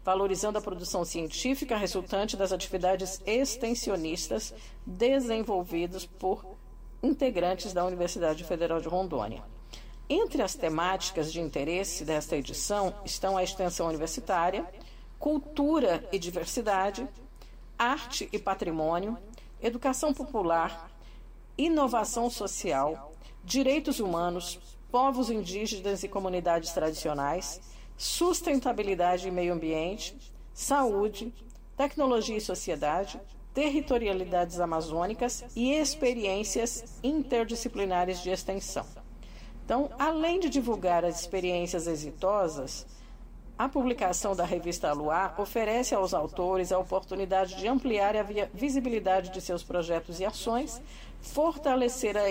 valorizando a produção científica resultante das atividades extensionistas desenvolvidas por integrantes da Universidade Federal de Rondônia. Entre as temáticas de interesse desta edição estão a extensão universitária, cultura e diversidade, arte e patrimônio, educação popular, inovação social, direitos humanos, povos indígenas e comunidades tradicionais, sustentabilidade e meio ambiente, saúde, tecnologia e sociedade, territorialidades amazônicas e experiências interdisciplinares de extensão. Então, além de divulgar as experiências exitosas, a publicação da revista Aluá oferece aos autores a oportunidade de ampliar a visibilidade de seus projetos e ações, fortalecer a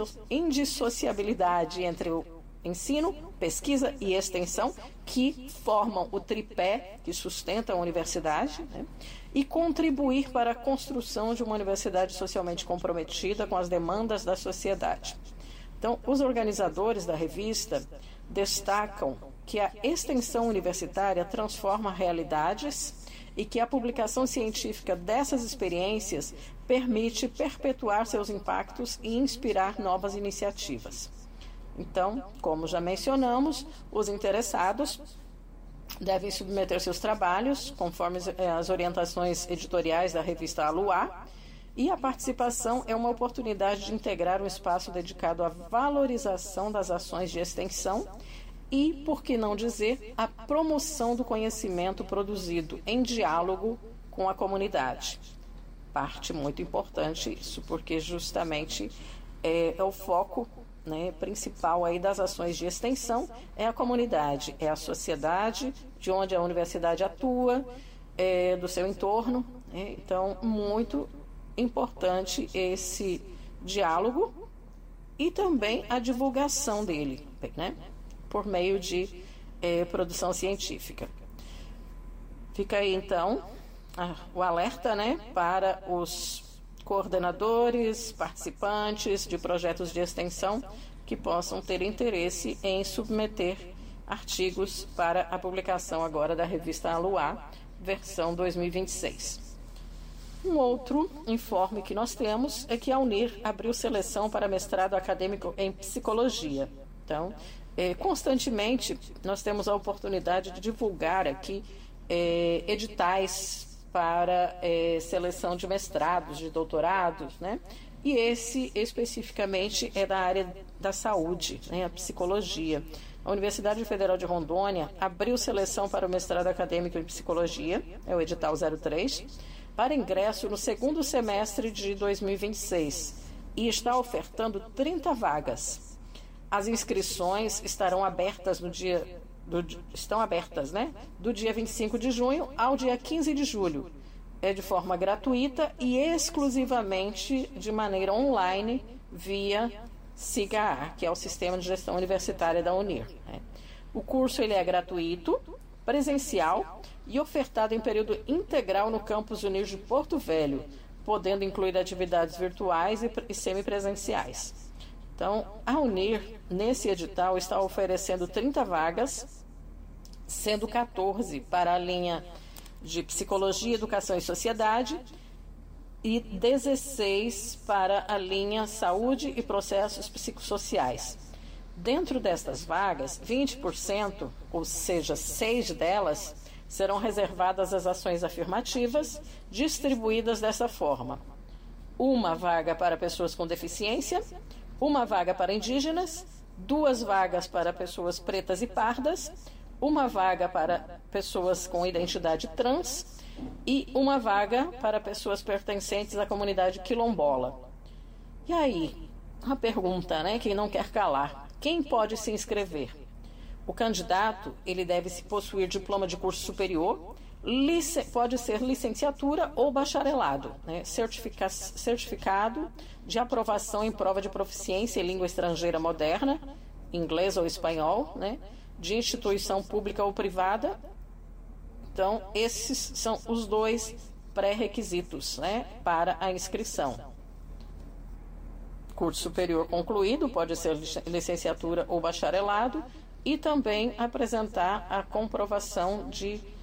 indissociabilidade entre o ensino, pesquisa e extensão, que formam o tripé que sustenta a universidade, né? E contribuir para a construção de uma universidade socialmente comprometida com as demandas da sociedade. Então, os organizadores da revista destacam que a extensão universitária transforma realidades e que a publicação científica dessas experiências permite perpetuar seus impactos e inspirar novas iniciativas. Então, como já mencionamos, os interessados devem submeter seus trabalhos conforme as orientações editoriais da revista Aluá, e a participação é uma oportunidade de integrar um espaço dedicado à valorização das ações de extensão e, por que não dizer, à promoção do conhecimento produzido em diálogo com a comunidade. Parte muito importante isso, porque justamente é o foco, né, principal aí das ações de extensão, é a comunidade, é a sociedade de onde a universidade atua, do seu entorno, né? Então, muito importante esse diálogo e também a divulgação dele, né, por meio de produção científica. Fica aí então o alerta, né, para os coordenadores, participantes de projetos de extensão que possam ter interesse em submeter artigos para a publicação agora da revista Aluá, versão 2026. Um outro informe que nós temos é que a UNIR abriu seleção para mestrado acadêmico em psicologia. Então, constantemente nós temos a oportunidade de divulgar aqui editais para seleção de mestrados, de doutorados, né? E esse especificamente é da área da saúde, né? A psicologia. A Universidade Federal de Rondônia abriu seleção para o mestrado acadêmico em psicologia, é o edital 03, para ingresso no segundo semestre de 2026 e está ofertando 30 vagas. As inscrições estarão abertas estão abertas, né? Do dia 25 de junho ao dia 15 de julho. É de forma gratuita e exclusivamente de maneira online via SIGA, que é o Sistema de Gestão Universitária da UNIR, né? O curso ele é gratuito, presencial e ofertado em período integral no campus UNIR de Porto Velho, podendo incluir atividades virtuais e semipresenciais. Então, a UNIR, nesse edital, está oferecendo 30 vagas, sendo 14 para a linha de Psicologia, Educação e Sociedade e 16 para a linha Saúde e Processos Psicossociais. Dentro destas vagas, 20%, ou seja, 6 delas, serão reservadas às ações afirmativas, distribuídas dessa forma: uma vaga para pessoas com deficiência, uma vaga para indígenas, 2 vagas para pessoas pretas e pardas, uma vaga para pessoas com identidade trans e uma vaga para pessoas pertencentes à comunidade quilombola. E aí, a pergunta, né, quem não quer calar: quem pode se inscrever? O candidato, ele deve possuir diploma de curso superior, pode ser licenciatura ou bacharelado, né, certificado de aprovação em prova de proficiência em língua estrangeira moderna, inglês ou espanhol, né, de instituição pública ou privada. Então, esses são os 2 pré-requisitos, né, para a inscrição. Curso superior concluído, pode ser licenciatura ou bacharelado, e também apresentar a comprovação de